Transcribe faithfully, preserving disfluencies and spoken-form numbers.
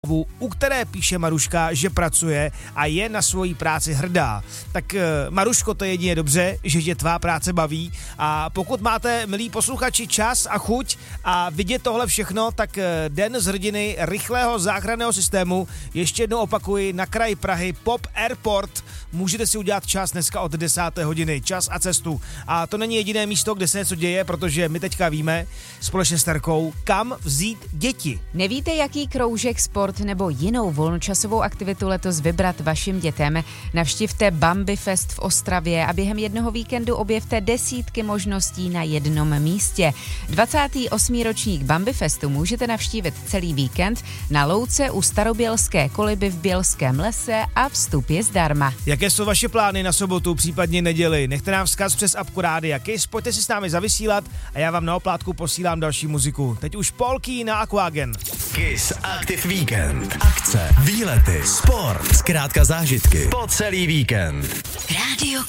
Moskvu, u které píše Maruška, že pracuje a je na svoji práci hrdá. Tak Maruško, to je jedině dobře, že tě tvá práce baví, a pokud máte, milí posluchači, čas a chuť a vidět tohle všechno, tak Den z hrdiny rychlého záchranného systému, ještě jednou opakuji, na kraji Prahy, Pop Airport, můžete si udělat čas dneska od desáté hodiny, čas a cestu. A to není jediné místo, kde se něco děje, protože my teďka víme společně s Terkou, kam vzít děti. Nevíte, jaký kroužek, sport nebo jinou volnočasovou aktivitu letos vybrat vašim dětem? Navštivte Bambi Fest v Ostravě a během jednoho víkendu objevte desítky možností na jednom místě. dvacátý osmý ročník Bambi Festu můžete navštívit celý víkend na louce u Starobělské koliby v Bělském lese a vstup je zdarma. Jaké jsou vaše plány na sobotu, případně neděli? Nechte nám vzkaz přes apku Rádia Kiss, pojďte si s námi zavysílat a já vám na oplátku posílám další muziku. Teď už Polky na Aquagen. Kiss Active Weekend. Akce, výlety, sport, zkrátka zážitky po celý víkend. Rádio